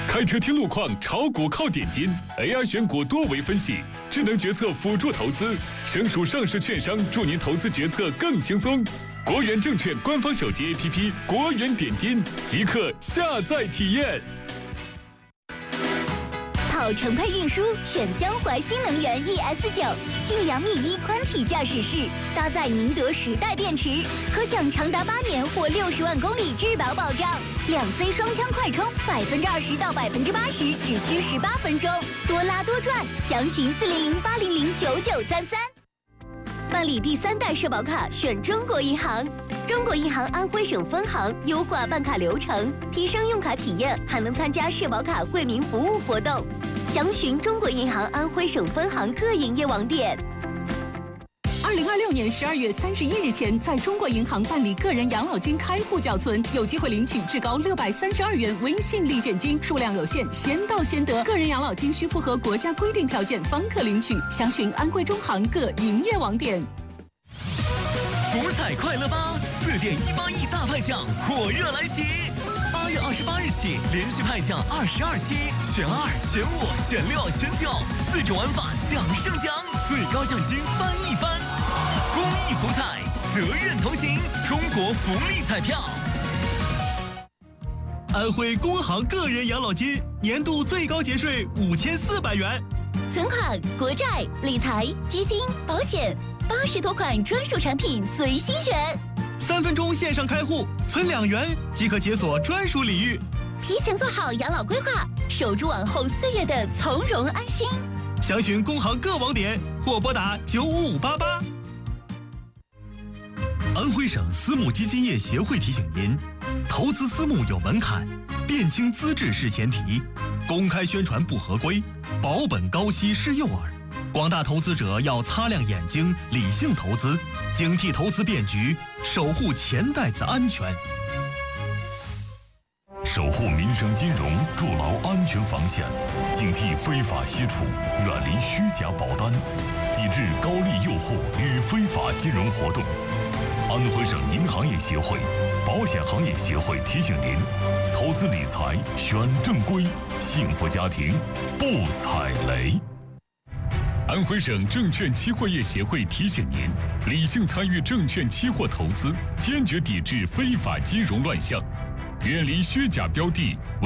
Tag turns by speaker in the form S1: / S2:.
S1: 开车听路况，炒股靠点金 ，AI 选股多维分析，智能决策辅助投资，省属上市券商助您投资决策更轻松。国元证券官方手机 APP 国元点金，即刻下载体验。
S2: 跑程配运输选江淮新能源 ES9，晋阳密1宽体驾驶室，搭载宁德时代电池，可享长达8年或60万公里质保保障。2C 双枪快充，20%到80%只需18分钟，多拉多赚。详询400-800-9933。办理第3代社保卡选中国银行，中国银行安徽省分行优化办卡流程，提升用卡体验，还能参加社保卡惠民服务活动。详询中国银行安徽省分行各营业网点。
S3: 2026年12月31日前，在中国银行办理个人养老金开户缴存，有机会领取至高632元微信立减金，数量有限，先到先得。个人养老金需符合国家规定条件方可领取。详询安徽中行各营业网点。
S4: 福彩快乐吧，4.18亿大派奖火热来袭！8月28日起，连续派奖22期，选2、选5、选6、选9，4种玩法奖胜奖，最高奖金翻一番。公益福彩，责任同行，中国福利彩票。
S5: 安徽工行个人养老金年度最高节税5400元，
S2: 存款、国债、理财、基金、保险，80多款专属产品随心选。
S5: 3分钟线上开户，存2元即可解锁专属礼遇。
S2: 提前做好养老规划，守住往后岁月的从容安心。
S5: 详询工行各网点或拨打95588。安徽省私募基金业协会提醒您：投资私募有门槛，辨清资质是前提，公开宣传不合规，保本高息是诱饵。广大投资者要擦亮眼睛，理性投资，警惕投资变局，守护钱袋子安全。
S1: 守护民生金融，筑牢安全防线，警惕非法吸储，远离虚假保单，抵制高利诱惑与非法金融活动。安徽省银行业协会、保险行业协会提醒您：投资理财选正规，幸福家庭不踩雷。安徽省证券期货业协会提醒您：理性参与证券期货投资，坚决抵制非法金融乱象，远离虚假标的，为